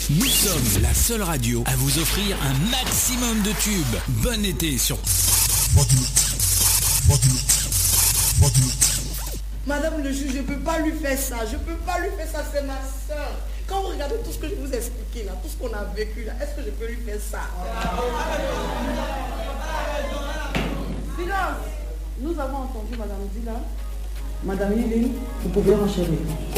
Nous sommes la seule radio à vous offrir un maximum de tubes. Bon été sur... Madame le juge, je ne peux pas lui faire ça. Je ne peux pas lui faire ça, c'est ma soeur. Quand vous regardez tout ce que je vous ai expliqué là, tout ce qu'on a vécu là, est-ce que je peux lui faire ça? Silence. Nous avons entendu Madame Dila. Madame Yéline, vous pouvez enchaîner.